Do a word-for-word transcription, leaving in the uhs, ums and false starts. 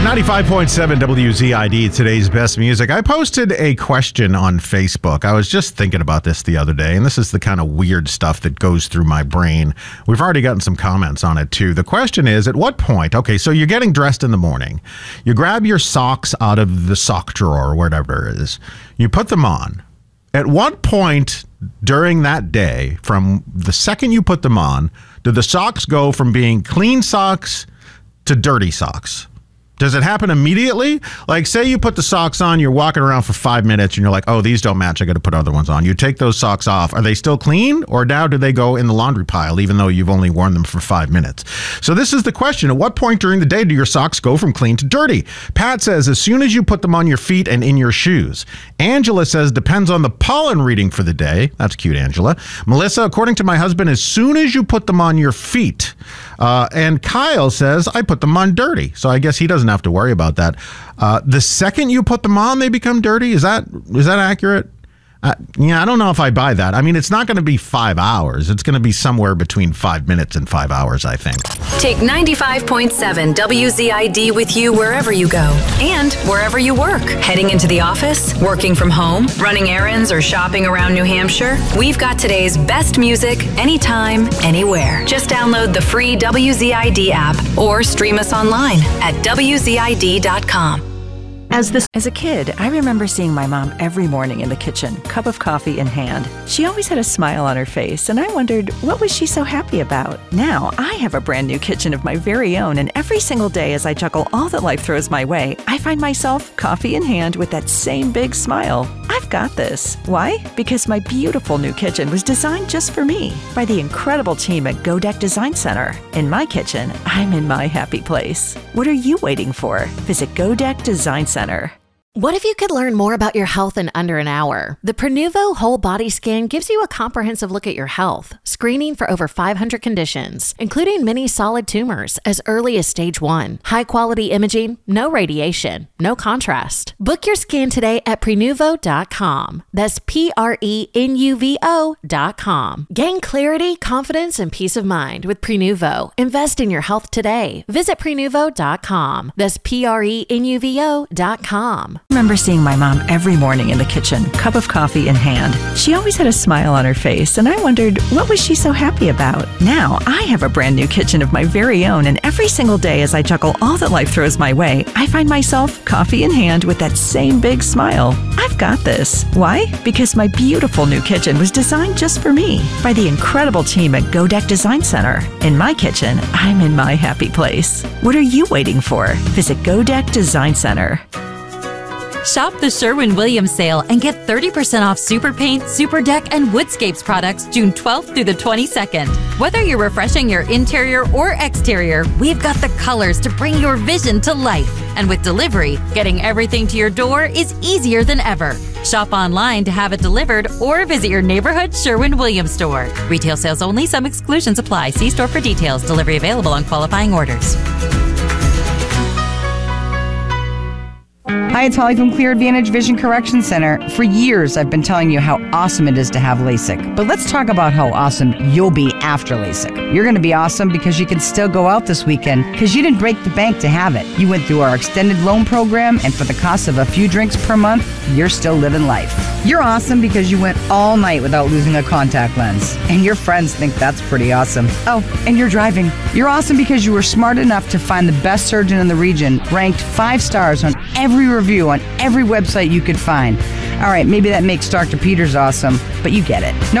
ninety-five point seven W Z I D, today's best music. I posted a question on Facebook. I was just thinking about this the other day, and this is the kind of weird stuff that goes through my brain. We've already gotten some comments on it, too. The question is, at what point, okay, so you're getting dressed in the morning. You grab your socks out of the sock drawer or whatever it is. You put them on. At what point during that day, from the second you put them on, do the socks go from being clean socks to dirty socks? Does it happen immediately? Like, say you put the socks on, you're walking around for five minutes, and you're like, oh, these don't match, I got to put other ones on. You take those socks off. Are they still clean? Or now do they go in the laundry pile, even though you've only worn them for five minutes? So this is the question. At what point during the day do your socks go from clean to dirty? Pat says, as soon as you put them on your feet and in your shoes. Angela says, depends on the pollen reading for the day. That's cute, Angela. Melissa, according to my husband, as soon as you put them on your feet. Uh, and Kyle says, I put them on dirty. So I guess he doesn't have to worry about that. Uh, the second you put them on, they become dirty. Is that is that accurate? Uh, yeah, I don't know if I buy that. I mean, it's not going to be five hours. It's going to be somewhere between five minutes and five hours, I think. Take ninety-five point seven W Z I D with you wherever you go and wherever you work. Heading into the office, working from home, running errands, or shopping around New Hampshire, we've got today's best music anytime, anywhere. Just download the free W Z I D app or stream us online at W Z I D dot com. As this as a kid, I remember seeing my mom every morning in the kitchen, cup of coffee in hand. She always had a smile on her face, and I wondered, what was she so happy about? Now, I have a brand new kitchen of my very own, and every single day as I juggle all that life throws my way, I find myself coffee in hand with that same big smile. I've got this. Why? Because my beautiful new kitchen was designed just for me by the incredible team at Godek Design Center. In my kitchen, I'm in my happy place. What are you waiting for? Visit Godek Design Center. What if you could learn more about your health in under an hour? The Prenuvo Whole Body Scan gives you a comprehensive look at your health, screening for over five hundred conditions, including many solid tumors as early as stage one. High-quality imaging, no radiation, no contrast. Book your scan today at Prenuvo dot com. That's P R E N U V O dot com. Gain clarity, confidence, and peace of mind with Prenuvo. Invest in your health today. Visit Prenuvo dot com. That's P R E N U V O dot com. I remember seeing my mom every morning in the kitchen, cup of coffee in hand. She always had a smile on her face, and I wondered, what was she so happy about? Now, I have a brand new kitchen of my very own, and every single day as I juggle all that life throws my way, I find myself coffee in hand with that same big smile. I've got this. Why? Because my beautiful new kitchen was designed just for me by the incredible team at Godek Design Center. In my kitchen, I'm in my happy place. What are you waiting for? Visit Godek Design Center. Shop the Sherwin-Williams sale and get thirty percent off Super Paint, Super Deck, and Woodscapes products June twelfth through the twenty-second. Whether you're refreshing your interior or exterior, we've got the colors to bring your vision to life. And with delivery, getting everything to your door is easier than ever. Shop online to have it delivered or visit your neighborhood Sherwin-Williams store. Retail sales only. Some exclusions apply. See store for details. Delivery available on qualifying orders. Hi, it's Holly from Clear Advantage Vision Correction Center. For years, I've been telling you how awesome it is to have LASIK. But let's talk about how awesome you'll be after LASIK. You're going to be awesome because you can still go out this weekend because you didn't break the bank to have it. You went through our extended loan program, and for the cost of a few drinks per month, you're still living life. You're awesome because you went all night without losing a contact lens. And your friends think that's pretty awesome. Oh, and you're driving. You're awesome because you were smart enough to find the best surgeon in the region, ranked five stars on every review on every website you could find. All right, maybe that makes Doctor Peters awesome, but you get it. No